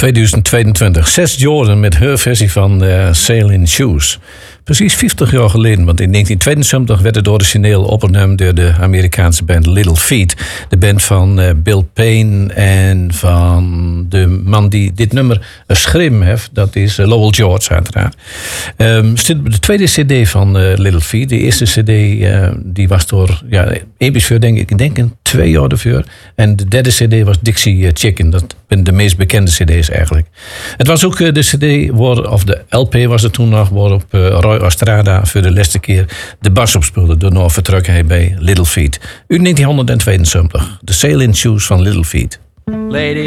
2022. 6 Jordan met haar versie van Sailing Shoes. Precies 50 jaar geleden, want in 1972 werd het origineel opgenomen door de Amerikaanse band Little Feat. De band van Bill Payne en van de man die dit nummer geschreven heeft, dat is Lowell George uiteraard. De tweede cd van Little Feat, de eerste cd die was door episch denk ik 2 jaar ervoor. En de derde cd was Dixie Chicken, dat zijn de meest bekende cd's eigenlijk. Het was ook de cd, of de LP was het toen nog, waarop Roy Ostrada voor de laatste keer de bas opspeelde. Daarna vertrok hij bij Little Feat. Uit 1972, de Sailing Shoes van Little Feat. Lady.